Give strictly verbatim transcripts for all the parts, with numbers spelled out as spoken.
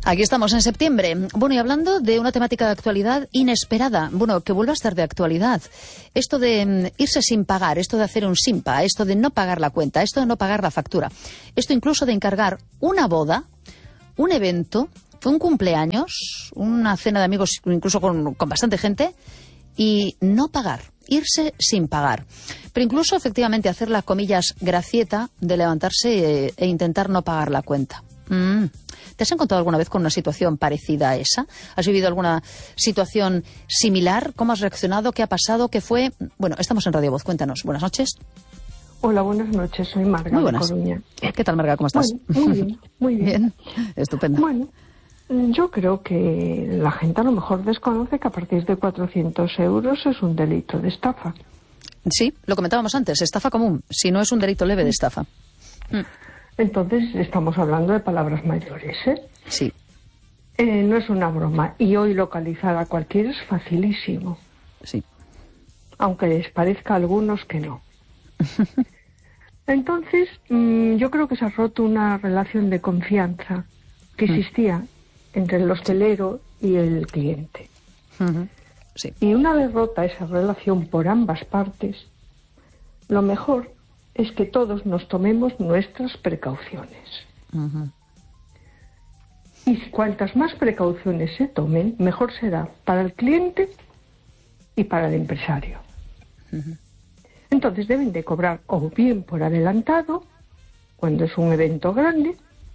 Aquí estamos en septiembre. Bueno, y hablando de una temática de actualidad inesperada, bueno, que vuelva a estar de actualidad. Esto de mm, irse sin pagar, esto de hacer un simpa, esto de no pagar la cuenta, esto de no pagar la factura, esto incluso de encargar una boda, un evento, un cumpleaños, una cena de amigos, incluso con, con bastante gente, y no pagar, irse sin pagar. Pero incluso, efectivamente, hacer la, comillas, gracieta de levantarse e, e intentar no pagar la cuenta. Mm. ¿Te has encontrado alguna vez con una situación parecida a esa? ¿Has vivido alguna situación similar? ¿Cómo has reaccionado? ¿Qué ha pasado? ¿Qué fue? Bueno, estamos en Radio Voz. Cuéntanos. Buenas noches. Hola, buenas noches. Soy Marga. Muy buenas. De Coruña. ¿Qué tal, Marga? ¿Cómo estás? Bueno, muy bien, muy bien. Bien, estupendo. Bueno, yo creo que la gente a lo mejor desconoce que a partir de cuatrocientos euros es un delito de estafa. Sí, lo comentábamos antes, estafa común, si no es un delito leve de estafa. Mm. Entonces, estamos hablando de palabras mayores, ¿eh? Sí. Eh, no es una broma. Y hoy localizar a cualquiera es facilísimo. Sí. Aunque les parezca a algunos que no. Entonces, mmm, yo creo que se ha roto una relación de confianza que existía entre el hostelero y el cliente. Uh-huh. Sí. Y una vez rota esa relación por ambas partes, lo mejor es que todos nos tomemos nuestras precauciones. Uh-huh. Y cuantas más precauciones se tomen, mejor será para el cliente y para el empresario. Uh-huh. Entonces deben de cobrar o bien por adelantado, cuando es un evento grande,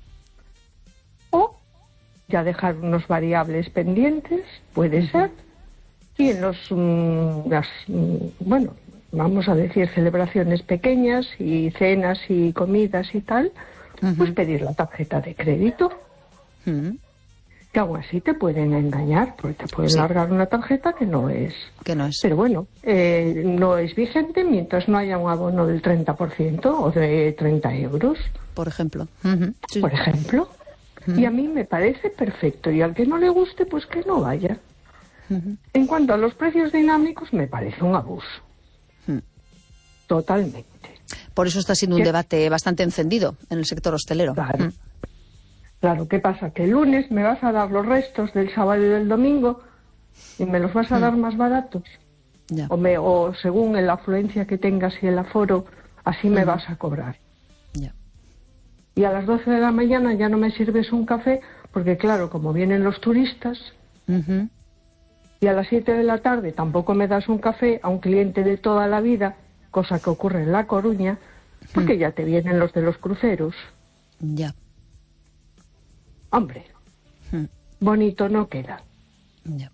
o ya dejar unos variables pendientes, puede uh-huh. ser, y en los, mm, las, mm, bueno, vamos a decir celebraciones pequeñas y cenas y comidas y tal, uh-huh. pues pedir la tarjeta de crédito. Uh-huh. Que aún así te pueden engañar, porque te pueden sí. largar una tarjeta que no es. Que no es. Pero bueno, eh, no es vigente mientras no haya un abono del treinta por ciento o de treinta euros. Por ejemplo. Uh-huh. Sí. Por ejemplo. Uh-huh. Y a mí me parece perfecto. Y al que no le guste, pues que no vaya. Uh-huh. En cuanto a los precios dinámicos, me parece un abuso. Uh-huh. Totalmente. Por eso está siendo un ¿Qué? debate bastante encendido en el sector hostelero. Claro. Uh-huh. Claro, ¿qué pasa? Que el lunes me vas a dar los restos del sábado y del domingo y me los vas a mm. dar más baratos. Ya. O, me, o según la afluencia que tengas y el aforo, así mm. me vas a cobrar. Ya. Y a las doce de la mañana ya no me sirves un café, porque claro, como vienen los turistas, uh-huh. y a las siete de la tarde tampoco me das un café a un cliente de toda la vida, cosa que ocurre en La Coruña, porque mm. ya te vienen los de los cruceros. Ya. Hombre, hmm. bonito no queda. Yeah.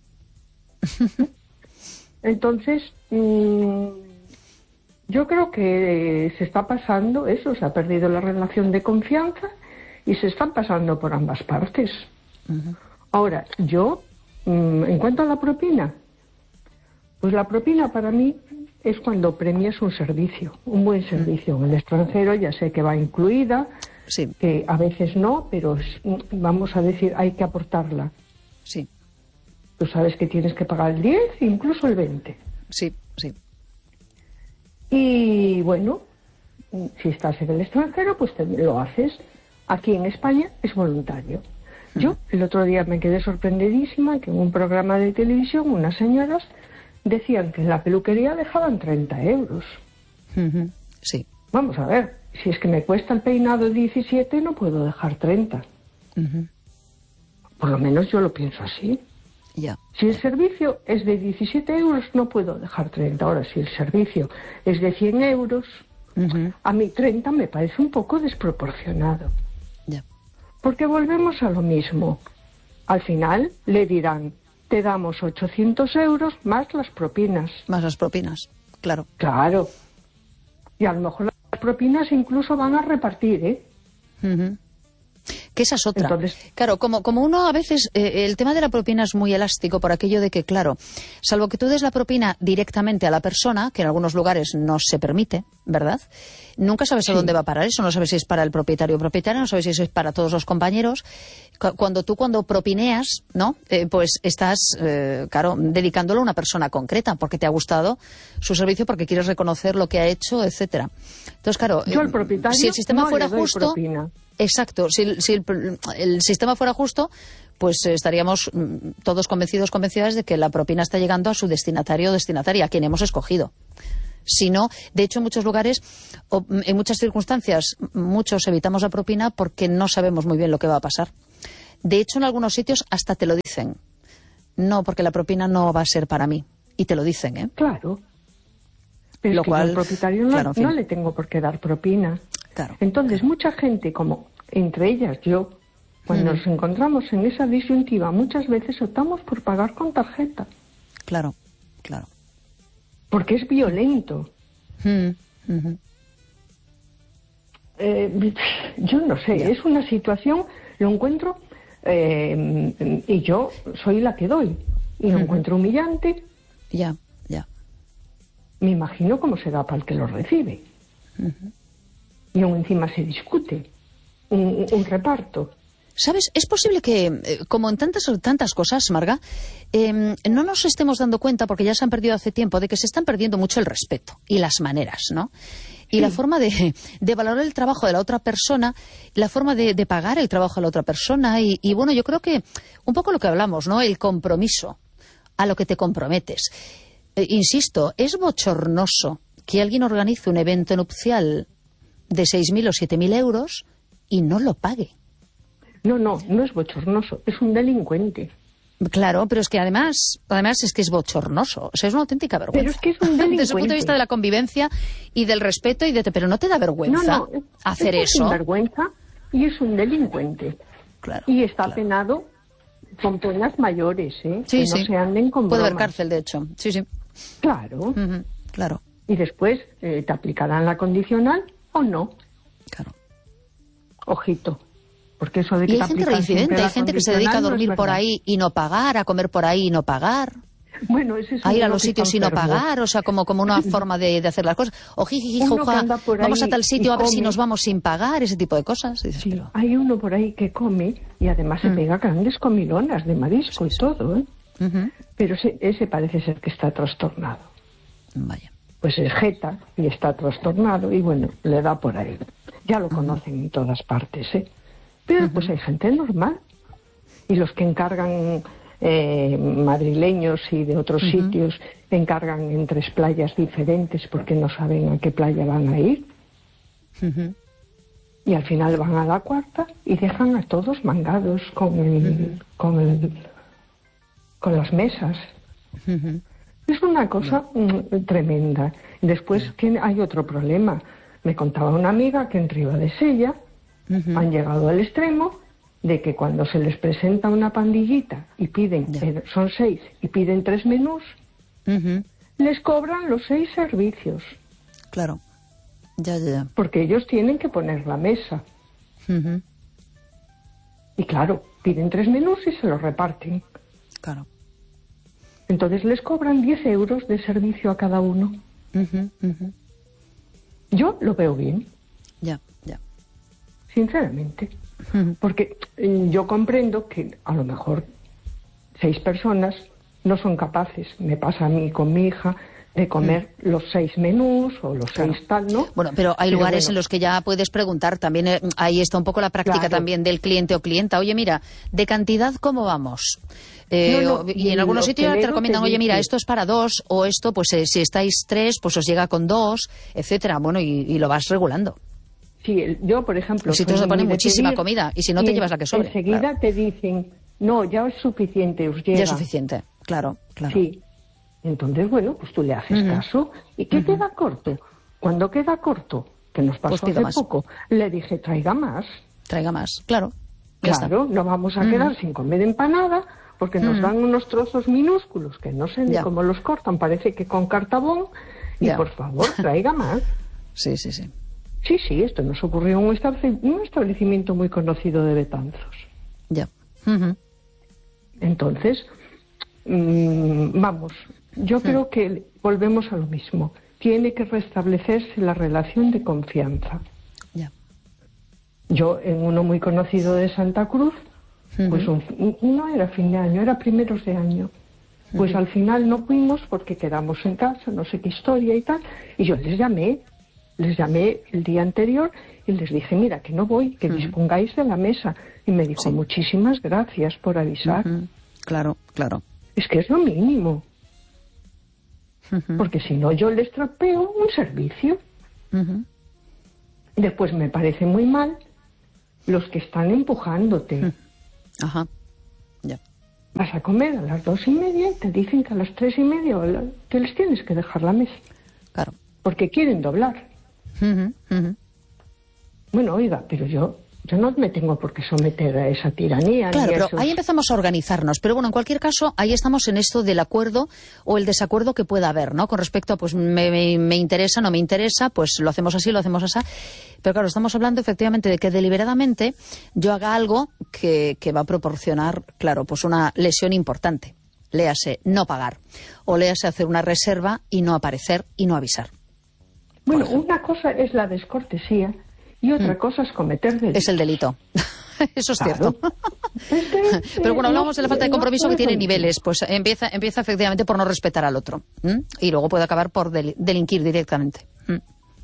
Entonces, mmm, yo creo que se está pasando eso, se ha perdido la relación de confianza y se están pasando por ambas partes. Uh-huh. Ahora, yo, mmm, en cuanto a la propina, pues la propina para mí es cuando premias un servicio, un buen servicio. En el extranjero ya sé que va incluida, sí. que a veces no, pero vamos a decir, hay que aportarla. Sí. Tú sabes que tienes que pagar el diez, incluso el veinte. Sí, sí. Y bueno, si estás en el extranjero, pues te lo haces. Aquí en España es voluntario. Uh-huh. Yo el otro día me quedé sorprendidísima que en un programa de televisión unas señoras decían que en la peluquería dejaban treinta euros. Uh-huh. Sí. Vamos a ver, si es que me cuesta el peinado diecisiete, no puedo dejar treinta. Uh-huh. Por lo menos yo lo pienso así. Yeah. Si el servicio es de diecisiete euros, no puedo dejar treinta. Ahora, si el servicio es de cien euros, uh-huh. a mí treinta me parece un poco desproporcionado. Yeah. Porque volvemos a lo mismo. Al final le dirán, te damos ochocientos euros más las propinas. Más las propinas, claro. Claro. Y a lo mejor las propinas incluso van a repartir, ¿eh? Uh-huh. Que esa es otra. Entonces, claro, como, como uno a veces, eh, el tema de la propina es muy elástico por aquello de que, claro, salvo que tú des la propina directamente a la persona, que en algunos lugares no se permite, ¿verdad? Nunca sabes a sí. dónde va a parar eso, no sabes si es para el propietario o propietaria, no sabes si es para todos los compañeros. Cuando tú, cuando propineas, ¿no? Eh, pues estás, eh, claro, dedicándolo a una persona concreta, porque te ha gustado su servicio, porque quieres reconocer lo que ha hecho, etcétera. Entonces, claro, yo al propietario si el sistema no fuera le doy justo... propina. Exacto, si, si el, el sistema fuera justo, pues eh, estaríamos mm, todos convencidos, convencidas de que la propina está llegando a su destinatario o destinataria, a quien hemos escogido. Si no, de hecho, en muchos lugares, o en muchas circunstancias, muchos evitamos la propina porque no sabemos muy bien lo que va a pasar. De hecho, en algunos sitios hasta te lo dicen. No, porque la propina no va a ser para mí. Y te lo dicen, ¿eh? Claro. Pero Lo es que cual, yo al propietario no, claro, en fin. no le tengo por qué dar propina. Claro. Entonces, claro. mucha gente, como entre ellas yo, cuando Mm. nos encontramos en esa disyuntiva, muchas veces optamos por pagar con tarjeta. Claro, claro. Porque es violento. Mm. Mm-hmm. Eh, yo no sé, Ya. es una situación, lo encuentro, eh, y yo soy la que doy, y lo Ujú. encuentro humillante. Ya, ya. Me imagino cómo será para el que lo recibe. Ujú. Y aún encima se discute un, un reparto. ¿Sabes? Es posible que, eh, como en tantas tantas cosas, Marga, eh, no nos estemos dando cuenta, porque ya se han perdido hace tiempo, de que se están perdiendo mucho el respeto y las maneras, ¿no? Y Sí. la forma de, de valorar el trabajo de la otra persona, la forma de, de pagar el trabajo de la otra persona. Y, y bueno, yo creo que un poco lo que hablamos, ¿no? El compromiso, a lo que te comprometes. Eh, insisto, es bochornoso que alguien organice un evento nupcial de seis mil o siete mil euros y no lo pague. No, no, no es bochornoso, es un delincuente. Claro, pero es que además, además es que es bochornoso, o sea, es una auténtica vergüenza. Pero es que es un delincuente. Desde el punto de vista de la convivencia y del respeto y de, pero no te da vergüenza No, no, hacer es eso. Es vergüenza y es un delincuente. Claro, y está claro. penado con penas mayores, ¿eh? Sí, que sí. no se anden con Puede haber bromas. cárcel, de hecho. Sí, sí. Claro. Ujú, claro, Y después eh, te aplicarán la condicional o no. claro. Ojito. Porque eso de que Y te hay gente aplican siempre reincidente, la hay gente que se dedica a condicional no es dormir por verdad. ahí y no pagar, a comer por ahí y no pagar, Bueno, ese es a ir a uno los que está sitios y no enfermo. pagar, o sea, como, como una forma de, de hacer las cosas. O jiji, Uno que joja, anda por vamos a ahí tal sitio y a ver si come. nos vamos sin pagar, ese tipo de cosas. Y dices, Sí, pero- hay uno por ahí que come y además se Mm. pega grandes comilonas de marisco y todo, ¿eh? Ujú, Pero ese, ese parece ser que está trastornado. vaya. Pues es jeta y está trastornado y bueno, le da por ahí. Ya lo conocen en todas partes, ¿eh? Pero pues hay gente normal. Y los que encargan eh, madrileños y de otros Ujú. sitios encargan en tres playas diferentes porque no saben a qué playa van a ir. Ujú. Y al final van a la cuarta y dejan a todos mangados con el, con el, con las mesas. Ujú. Es una cosa mm, tremenda. Después que hay otro problema. Me contaba una amiga que en Ribadesella Ujú. han llegado al extremo de que cuando se les presenta una pandillita y piden, Ya. eh, son seis, y piden tres menús, Ujú. les cobran los seis servicios, Claro. Ya, ya, ya. porque ellos tienen que poner la mesa. Ujú. Y claro, piden tres menús y se los reparten. Claro. Entonces les cobran diez euros de servicio a cada uno. Ujú, ujú. Yo lo veo bien, Ya, ya. sinceramente. Ujú. Porque eh, yo comprendo que a lo mejor seis personas no son capaces, me pasa a mí con mi hija, de comer los seis menús o los Claro. seis tal, ¿no? Bueno, pero hay Pero lugares bueno. en los que ya puedes preguntar, también eh, ahí está un poco la práctica Claro. también del cliente o clienta. Oye, mira, de cantidad, ¿cómo vamos? Eh, No, no, o- y en y algunos los sitios ya te hosteleros recomiendan, te oye, mira, dicen- esto es para dos, o esto, pues eh, si estáis tres, pues os llega con dos, etcétera. Bueno, y, y lo vas regulando. Sí, el- yo, por ejemplo... Los sitios soy te ponen muy de muchísima pedir, comida, y si no te en- llevas la que sobre, Enseguida claro. te dicen, no, ya es suficiente, os llega. Ya es suficiente, claro, claro. Sí. Entonces, bueno, pues tú le haces Ujú. caso. ¿Y qué queda corto? Cuando queda corto, que nos pasó Pues pido hace más. poco, le dije, traiga más. Traiga más, claro. Ya Claro, no vamos a quedar sin comer empanada porque nos Ujú. dan unos trozos minúsculos que no sé ni Ya. cómo los cortan, parece que con cartabón. Y Ya. por favor, traiga más. está. Sí, sí, sí. Sí, sí, esto nos ocurrió en un, estableci- un establecimiento muy conocido de Betanzos. Ya. Ujú. Entonces, mm, vamos, yo creo que volvemos a lo mismo. Tiene que restablecerse la relación de confianza. Ya. Yo, en uno muy conocido de Santa Cruz, pues un- no era fin de año, era primeros de año. Pues al final no fuimos porque quedamos en casa, no sé qué historia y tal. Y yo les llamé, les llamé el día anterior y les dije, mira, que no voy, que dispongáis de la mesa. Y me dijo, sí. muchísimas gracias por avisar. Uh-huh. Claro, claro. Es que es lo mínimo. Uh-huh. Porque si no, yo le estropeo un servicio. Uh-huh. Después me parece muy mal los que están empujándote. Uh-huh. Ajá, ya. Vas a comer a las dos y media y te dicen que a las tres y media que les tienes que dejar la mesa. Claro. Porque quieren doblar. Uh-huh. Uh-huh. Bueno, oiga, pero yo... Yo no me tengo por qué someter a esa tiranía. Claro, ni pero esos... ahí empezamos a organizarnos. Pero bueno, en cualquier caso, ahí estamos en esto del acuerdo o el desacuerdo que pueda haber, ¿no? Con respecto a, pues, me, me, me interesa, no me interesa, pues lo hacemos así, lo hacemos así. Pero claro, estamos hablando efectivamente de que deliberadamente yo haga algo que, que va a proporcionar, claro, pues una lesión importante. Léase no pagar. O léase hacer una reserva y no aparecer y no avisar. Bueno, una cosa es la descortesía. Y otra mm. cosa es cometer delito. Es el delito. Eso es claro. cierto. Pero bueno, hablamos de la falta de compromiso que tiene niveles. Pues empieza empieza efectivamente por no respetar al otro. ¿m? Y luego puede acabar por del, delinquir directamente. ¿m?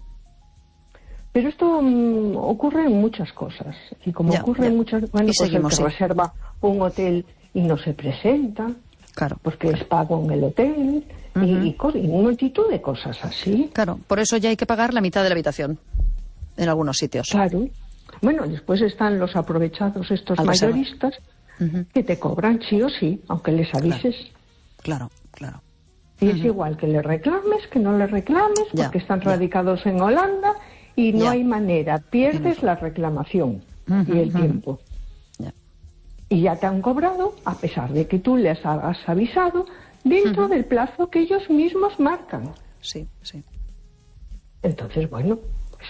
Pero esto um, ocurre en muchas cosas. Y como ya, ocurre ya. en muchas... Bueno, y pues seguimos, el que sí. reserva un hotel y no se presenta. Claro. Porque es pago en el hotel. Uh-huh. y, y, y multitud de cosas así. Claro, por eso ya hay que pagar la mitad de la habitación. En algunos sitios. Claro. Bueno, después están los aprovechados estos Al mayoristas uh-huh. que te cobran sí o sí, aunque les avises. Claro, claro. claro. Y uh-huh. es igual que le reclames, que no le reclames, ya, porque están ya. radicados en Holanda y no ya. hay manera. Pierdes la reclamación uh-huh, y el uh-huh. tiempo. Ya. Y ya te han cobrado, a pesar de que tú les has avisado, dentro uh-huh. del plazo que ellos mismos marcan. Sí, sí. Entonces, bueno...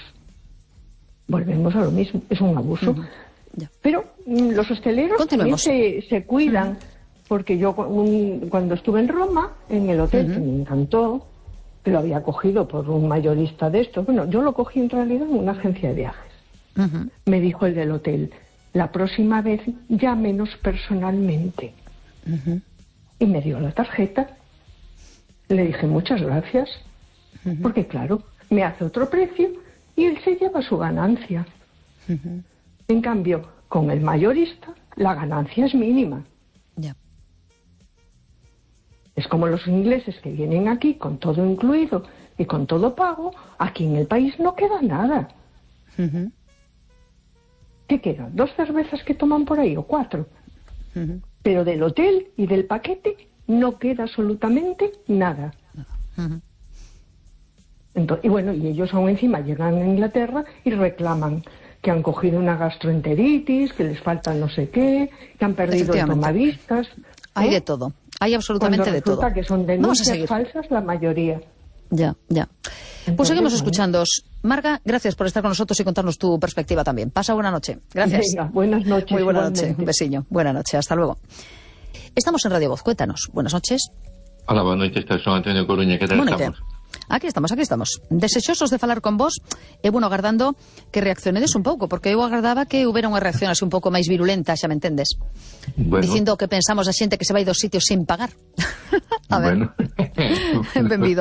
Volvemos a lo mismo, es un abuso. Uh-huh. Yeah. Pero mm, los hosteleros también se, se cuidan, uh-huh. porque yo un, cuando estuve en Roma, en el hotel, uh-huh. que me encantó, que lo había cogido por un mayorista de estos, bueno, yo lo cogí en realidad en una agencia de viajes. Uh-huh. Me dijo el del hotel, la próxima vez llámenos personalmente. Uh-huh. Y me dio la tarjeta. Le dije muchas gracias, uh-huh. porque claro, me hace otro precio y él se lleva su ganancia. Uh-huh. En cambio, con el mayorista, la ganancia es mínima. Yeah. Es como los ingleses que vienen aquí con todo incluido y con todo pago. Aquí en el país no queda nada. Uh-huh. ¿Qué queda? ¿Dos cervezas que toman por ahí o cuatro? Uh-huh. Pero del hotel y del paquete no queda absolutamente nada. Uh-huh. Entonces, y bueno, y ellos aún encima llegan a Inglaterra y reclaman que han cogido una gastroenteritis, que les falta no sé qué, que han perdido el tomavistas. Hay ¿eh? de todo, hay absolutamente Cuando de todo. Resulta que son denuncias falsas la mayoría. Ya, ya. Entonces, pues seguimos bueno. escuchando. Marga, gracias por estar con nosotros y contarnos tu perspectiva también. Pasa buena noche. Gracias. Venga, buenas noches. Muy buena igualmente. noche. Un besiño. Buena noche. Hasta luego. Estamos en Radio Voz. Cuéntanos. Buenas noches. Hola, buenas noches. Soy Antonio Coruña. ¿Qué tal Buena estamos? Noche. Aquí estamos, aquí estamos. Desexosos de falar con vos, e bueno, agardando que reaccionedes un pouco, porque eu agardaba que houbera unha reacción así un pouco máis virulenta, xa me entendes? Bueno. Dicindo o que pensamos a xente que se vai dos sitios sin pagar. A ver. Bueno. Benvido.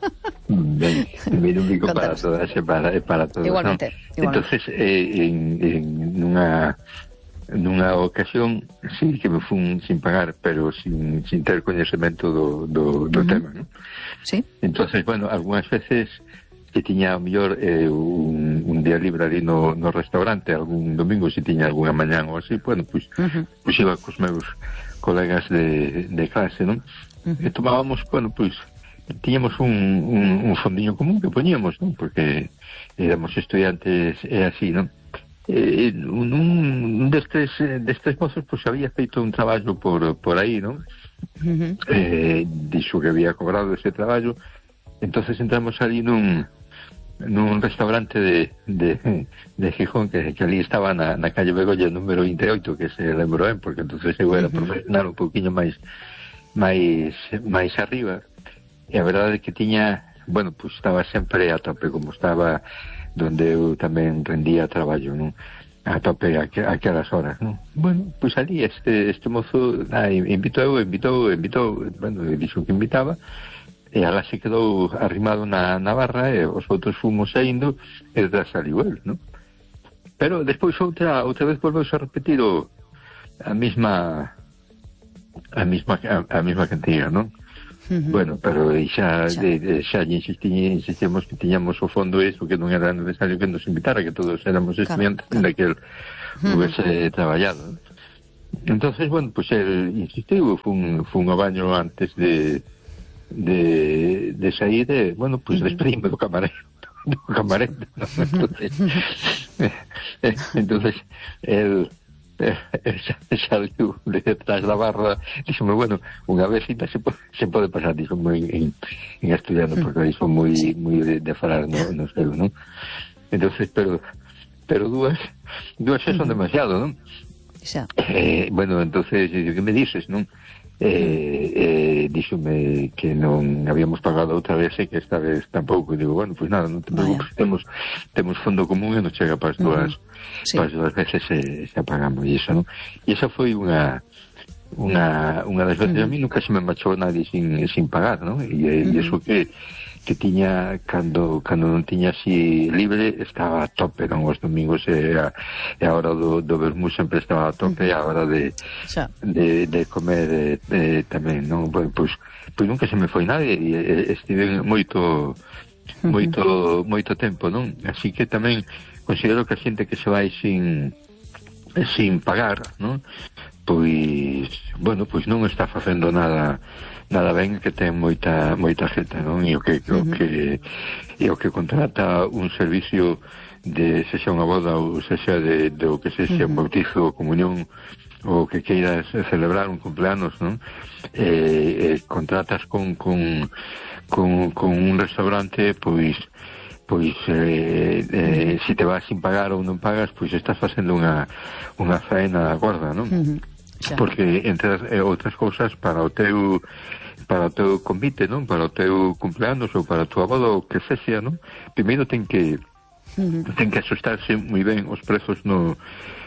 Ben, benvido un bico para todas e para, para todos. Igualmente. ¿no? Igualmente. Entonces, eh, en, en nunha nunha ocasión sí que me fun sin pagar, pero sin, sin ter coñecemento do, do, do uh-huh. tema, ¿no? Sí. Entonces, bueno, algunhas veces que tiña a mellor eh, un, un día libre ali no, no restaurante, algún domingo, se tiña algunha mañán ou así, bueno, pois pues, uh-huh. pues iba cos meus colegas de, de clase, non? Uh-huh. E tomábamos, bueno, pois pues, tiñamos un, un, un fondiño común que poñíamos, non? Porque éramos estudiantes e así, non? Eh, un, un destes, destes mozos pois pues, había feito un traballo por, por aí, non? Uh-huh. Eh, dixo que había cobrado ese traballo. Entonces entramos ali nun nun restaurante de, de, de Gijón que, que ali estaba na, na calle Begolla número vinte e oito, que se lembro ben, porque entonces eu era uh-huh. profesional un poquinho máis máis máis arriba, e a verdade é que tiña, bueno, pues estaba sempre a tope, como estaba donde eu tamén rendía traballo, non? A tope a aquelas horas, non? Bueno, pois pues ali este, este mozo ah, invitou, invitou, invitou, bueno, dixo que invitaba, e alá se quedou arrimado na, na barra, e os outros fomos saindo, e detrás saliu el, non? pero despois outra outra vez volveuse a repetir o, a misma a misma a, a misma cantiga, non? Uh-huh. Bueno, pero xa, xa. De, de, xa insistí, insistimos que tiñamos o fondo isto, que non era necesario que nos invitara, que todos éramos estudiantes claro, claro. daquel uh-huh. hubiese traballado. Entonces, bueno, pues él insistiu, fun, fun a baño antes de de, de sair, e, bueno, pues uh-huh. despedíme do camarero do camarero, ¿no? Entonces, eh, entonces él Eh, saliu detrás da barra, díxome, bueno, unha vecina se pode, se pode pasar, díxome en, en estudiando, porque aí son moi moi de, de falar no, no seu, non? Entonces, pero pero dúas dúas xa son demasiado, non? Xa. Eh, bueno, entonces, que me dices, non? Eh, eh, díxome que non habíamos pagado outra vez e que esta vez tampouco, e digo, bueno, pois pues nada, non te preocupes, temos temos fondo común e non chega para as dúas uh-huh. sí. para as dúas veces se, se apagamos e iso, non? E esa foi unha unha unha das veces, uh-huh. a mí nunca se me marchou nadie sin, sin pagar, non? E, uh-huh. e iso que que tiña, cando cando non tiña así libre, estaba a tope, non? Os domingos e a, e a hora do, do vermú sempre estaba a tope, a hora de de, de comer eh, eh, tamén, non? Pois, pois, pois nunca se me foi nadie e, e estive moito moito moito tempo, non? Así que tamén considero que a xente que se vai sin sin pagar, non? Pois, bueno, pois non está facendo nada nada ben, que ten moita moita xente, non? E o que uh-huh. o que e o que contrata un servicio de sexa unha boda ou sexa de do que sexa uh-huh. un bautizo, comunión ou que queiras celebrar un cumpleanos, non? Eh, eh, contratas con con con con un restaurante, pois pois eh, eh, se te vas sin pagar ou non pagas, pois estás facendo unha unha faena gorda, non? Uh-huh. Xa. Porque entre eh, outras cousas, para o teu para o teu convite, non? Para o teu cumpleanos ou para a tua boda ou que sexa, non? Primeiro ten que uh-huh. ten que asustarse moi ben os prezos no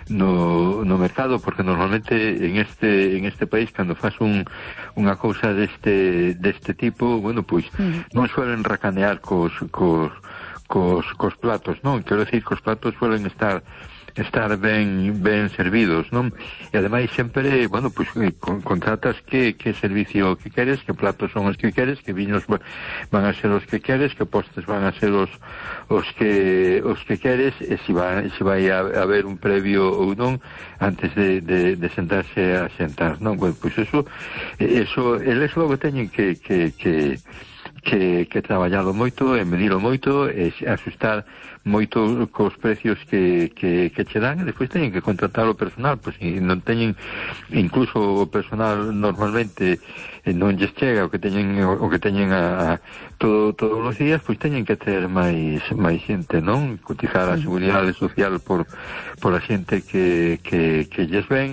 no no mercado, porque normalmente en este en este país cando faz un unha cousa deste deste tipo, bueno, pois uh-huh. non suelen racanear cos cos cos cos platos, non? Quero decir que os platos suelen estar estar ben ben servidos, non? E ademais sempre, bueno, pois pues, con, contratas que que servicio que queres, que platos son os que queres, que viños van a ser os que queres, que postres van a ser os os que os que queres, e se vai se vai a, a haber un previo ou non antes de, de, de sentarse a sentar, non? Bueno, pois pues eso eso eles logo teñen que que que que, que traballalo moito e medilo moito e asustar moito cos precios que, que, que che dan, e despois teñen que contratar o personal, pois se non teñen, incluso o personal normalmente non lles chega o que teñen o que teñen a, a todo, todos os días, pois teñen que ter máis máis xente, non? Cotizar a seguridade social por por a xente que, que, que lles ven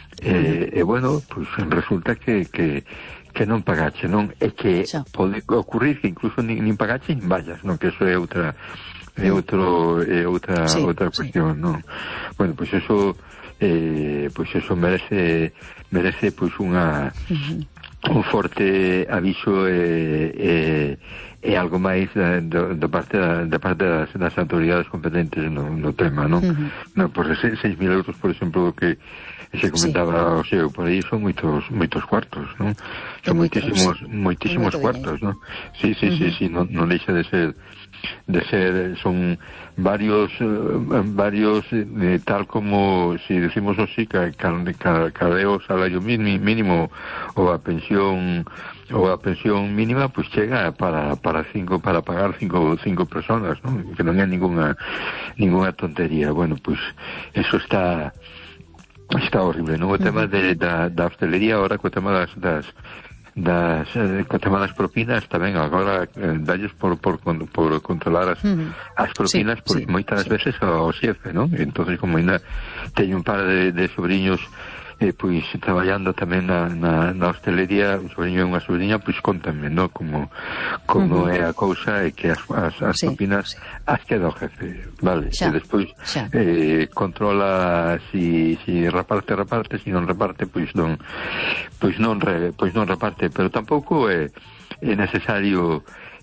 e, e bueno, pois resulta que, que que non pagache, non? É que xa. Pode ocurrir que incluso nin, nin pagache nin vayas, non? Que eso é outra é outro é outra sí, outra cuestión, sí. Non? Bueno, pois pues eso eh, pois pues eso merece merece pois pues unha uh-huh. un forte aviso e eh, eh, algo máis da, da parte da, da parte das, das autoridades competentes no, no tema, non? Uh-huh. Non, por seis mil euros, por exemplo, que se comentaba, sí. O seu, por aí son moitos moitos cuartos, non? Son moitísimos moitísimos cuartos, non? Sí, sí, uh-huh. sí, sí, non, non deixa de ser de ser, son varios eh, varios eh, tal como si decimos así, ca, ca, ca, cadeo salario mínimo ou a pensión ou a pensión mínima, pois pues chega para para cinco para pagar cinco cinco personas, non? Que non é ninguna ninguna tontería. Bueno, pois pues eso está está horrible, non? O tema de, da, da hostelería agora, co tema das das das eh, co tema das propinas tamén agora eh, dalles por, por, por controlar as, uh-huh. as propinas, sí, porque sí, moitas sí. veces ao xefe, non? Entonces, como ainda teño un par de, de sobrinhos eh, pois traballando tamén na, na, na hostelería, un sobrinho e unha sobrinha, pois contanme, non? Como, como uh-huh. é a cousa e que as, as, as sí, propinas sí. as queda o jefe, vale? Xa, e despois eh, controla si, si reparte, reparte, si non reparte, pois non pois non, re, pois non reparte, pero tampouco é, é necesario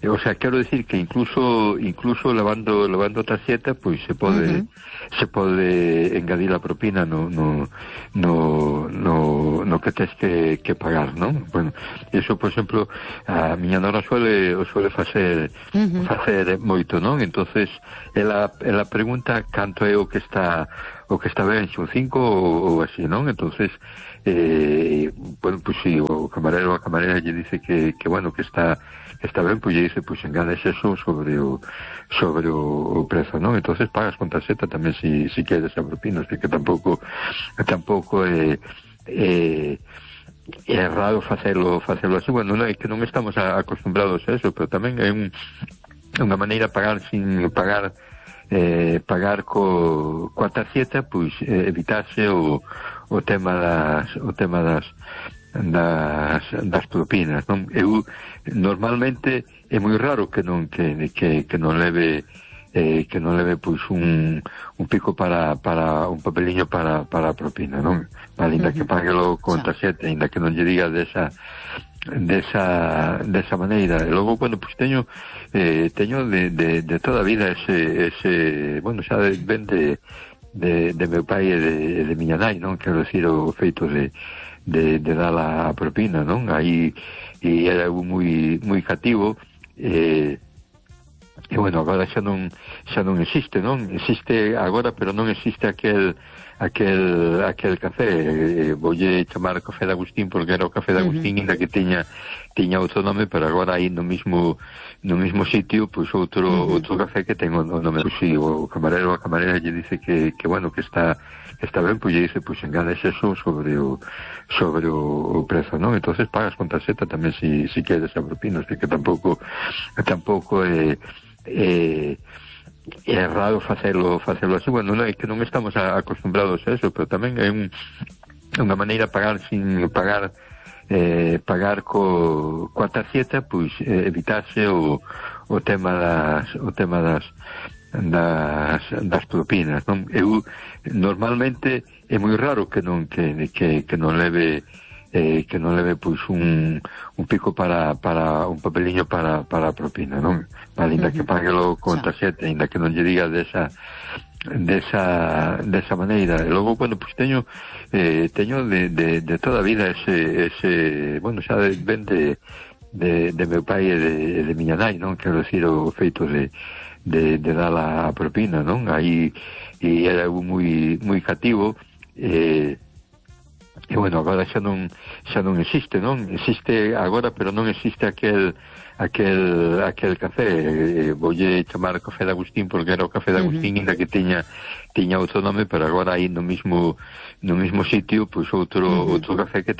o sea, quero decir que incluso incluso levando levando tarxeta, pois se pode uh -huh. se pode engadir a propina no no no no, no que tes que, que pagar, non? Bueno, eso, por exemplo, a miña nora suele o suele facer uh -huh. facer moito, non? Entonces, ela ela pregunta canto é o que está o que está ben, se un cinco ou, ou así, non? Entonces, eh, bueno, pues si sí, o camarero ou a camarera lle dice que, que bueno, que está que está ben, pues lle dice, pues engades eso sobre o sobre o, o prezo, non? Entonces pagas con tarxeta tamén si, si queres a propina, así que tampouco tampouco é eh, é raro facelo facelo así. Bueno, non é que non estamos acostumbrados a eso, pero tamén é un, unha maneira de pagar sin pagar eh, pagar co, coa tarxeta, pois eh, evitarse o, o tema das o tema das das, das propinas, non? Eu normalmente é moi raro que non que, que, que non leve eh, que non leve pois un, un pico para, para un papeliño para, para a propina, non? Vale, ainda que paguelo con tarxeta, ainda que non lle diga desa desa desa maneira. E logo, bueno, pois teño eh, teño de, de, de toda a vida ese, ese bueno, xa de, ben de, de, de meu pai e de, de miña nai, non? Quero decir, o feito de de, de dar a propina, non? Aí e era algo moi moi cativo, eh, e bueno, agora xa non xa non existe, non? Existe agora, pero non existe aquel aquel aquel café, eh, voulle chamar café de Agustín porque era o café de Agustín, ainda uh -huh. que tiña tiña outro nome, pero agora aí no mismo no mismo sitio, pois pues, outro uh -huh. outro café que ten o nome. Pois si, o camarero ou a camarera lle dice que, que bueno, que está que está ben, pois lle dice, pois engades eso sobre o sobre o, o prezo, non? Entonces pagas con tarxeta tamén si, si queres a propina, así que tampouco tampouco é eh, é raro facelo facelo así. Bueno, non é que non estamos acostumbrados a eso, pero tamén é un, unha maneira de pagar sin pagar eh, pagar co, coa tarxeta, pois eh, evitarse o, o tema das o tema das das, das propinas, non? Eu normalmente é moi raro que non que, que, que non leve eh, que non leve pois un, un pico para, para un papeliño para, para a propina, non? Vale, ainda uh -huh. que paguelo con tarxeta, ainda que non lle diga desa desa desa maneira. E logo, bueno, pois teño eh, teño de, de, de toda a vida ese, ese bueno, xa de, ben de, de, de meu pai e de, de miña nai, non? Quero decir, o feito de de, de dar a propina, non? Aí e era algo moi moi cativo, eh, e bueno, agora xa non xa non existe, non? Existe agora, pero non existe aquel aquel aquel café, eh, voulle chamar café de Agustín porque era o café de Agustín, uh -huh. ainda que tiña tiña outro nome, pero agora aí no mismo no mismo sitio, pois pues, outro uh -huh. outro café que